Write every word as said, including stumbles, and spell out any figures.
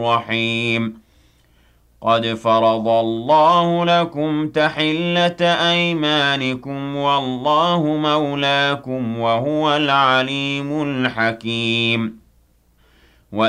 الرحيم قد فرض الله لكم تحلة أيمانكم والله مولاكم وهو العليم الحكيم